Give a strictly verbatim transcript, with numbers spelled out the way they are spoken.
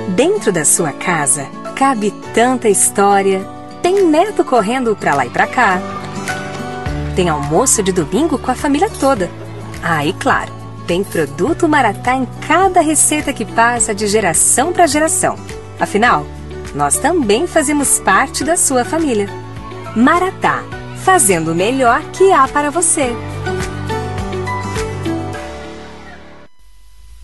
Dentro da sua casa, cabe tanta história. Tem neto correndo pra lá e pra cá. Tem almoço de domingo com a família toda. Ah, e claro, tem produto Maratá em cada receita que passa de geração para geração. Afinal, nós também fazemos parte da sua família. Maratá, fazendo o melhor que há para você.